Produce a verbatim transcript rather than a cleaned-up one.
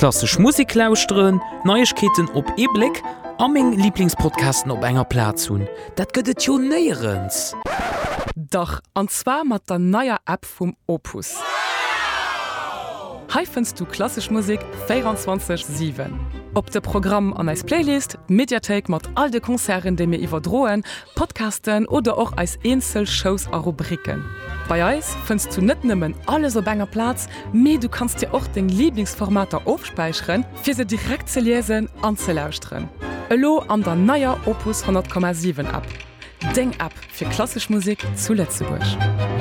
klassisch Musik lauschteren, Neuigkeiten op E-Blick, aming Lieblingspodcasten op enger Platz hun. Dat gëtt jo neierens. Doch anzwa mat der neuer App vum Opus. Hei findst du klassisch Musik vierundzwanzig sieben. Op de Programm an als Playlist, Mediathek mat all de Konzeren, de mir iwwerdroen, Podcasten oder auch als Einzelshows a Rubriken. Bei Eis findst du net nimmen alles op enger Platz, me du kannst dir auch den Lieblingsformater aufspeichern, fir se direkt ze lesen an ze lauschtren. Elo an der neuer Opus hundert Komma sieben App. Denk App für klassisch Musik zu Lützeburg.